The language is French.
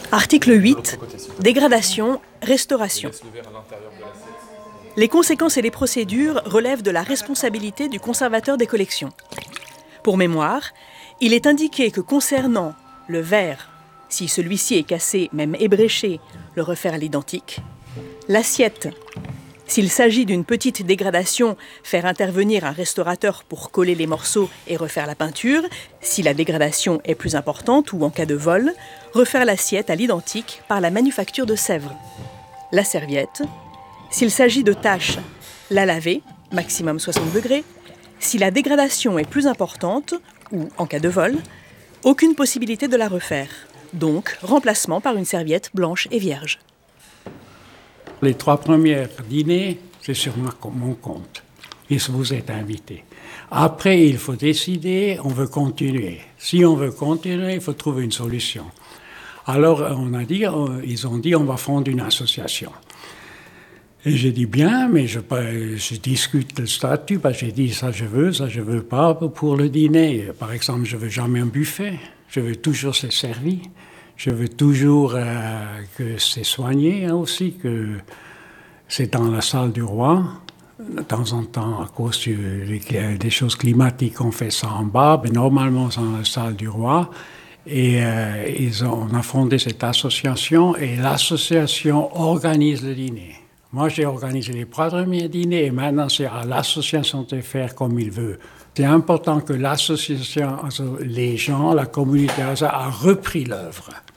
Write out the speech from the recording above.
Article 8. Dégradation, restauration. Les conséquences et les procédures relèvent de la responsabilité du conservateur des collections. Pour mémoire, il est indiqué que concernant le verre, si celui-ci est cassé, même ébréché, le refaire à l'identique. L'assiette, s'il s'agit d'une petite dégradation, faire intervenir un restaurateur pour coller les morceaux et refaire la peinture. Si la dégradation est plus importante ou en cas de vol, refaire l'assiette à l'identique par la manufacture de Sèvres. La serviette, s'il s'agit de taches, la laver, maximum 60 degrés. Si la dégradation est plus importante, ou en cas de vol, aucune possibilité de la refaire. Donc, remplacement par une serviette blanche et vierge. Les 3 premiers dîners, c'est sur mon compte. Et vous êtes invités. Après, il faut décider, on veut continuer. Si on veut continuer, il faut trouver une solution. Alors, ils ont dit, on va fonder une association. Et j'ai dit bien, mais je discute le statut, parce que j'ai dit ça je veux pas pour le dîner. Par exemple, je veux jamais un buffet, je veux toujours c'est servi, je veux toujours que c'est soigné aussi, que c'est dans la salle du roi. De temps en temps, à cause des choses climatiques, on fait ça en bas, mais normalement c'est dans la salle du roi. Et on a fondé cette association, et l'association organise le dîner. Moi, j'ai organisé les 3 premiers dîners et maintenant, c'est à l'association de faire comme il veut. C'est important que l'association, les gens, la communauté a repris l'œuvre.